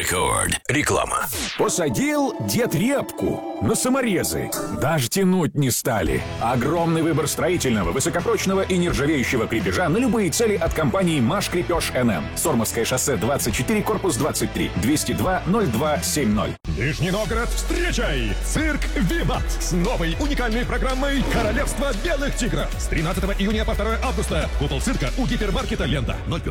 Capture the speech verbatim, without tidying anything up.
Рекорд. Реклама. Посадил дед репку на саморезы. Даже тянуть не стали. Огромный выбор строительного, высокопрочного и нержавеющего крепежа на любые цели от компании «Маш Крепеж эн эм». Сормовское шоссе двадцать четыре, корпус двадцать три, двести два ноль два семь ноль. Нижний Новгород, встречай! Цирк «Виват» с новой уникальной программой «Королевство белых тигров». С тринадцатого июня по второе августа. Купол цирка у гипермаркета «Лента». ноль пять.